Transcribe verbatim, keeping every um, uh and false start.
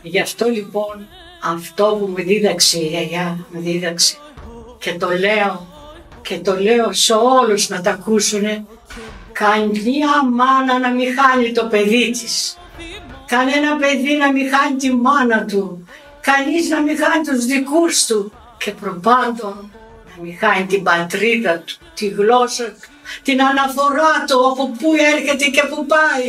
Γι' αυτό λοιπόν αυτό που μου δίδαξε η γιαγιά, μου δίδαξε και το λέω και το λέω σε όλους να τα ακούσουνε, καμία μάνα να μην χάνει το παιδί της, κανένα παιδί να μην χάνει τη μάνα του, κανείς να μην χάνει τους δικούς του και προπάντων να μην χάνει την πατρίδα του, τη γλώσσα του, την αναφορά του από πού έρχεται και πού πάει.